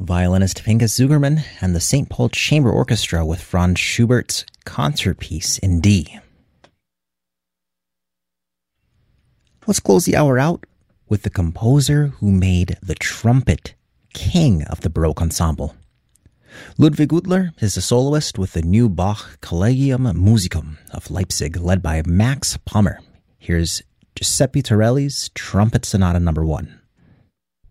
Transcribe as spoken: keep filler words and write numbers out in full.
violinist Pinchas Zugerman and the Saint Paul Chamber Orchestra with Franz Schubert's Concert Piece in D. Let's close the hour out with the composer who made the trumpet king of the Baroque ensemble. Ludwig Udler is a soloist with the new Bach Collegium Musicum of Leipzig, led by Max Pommer. Here's Giuseppe Torelli's Trumpet Sonata Number One.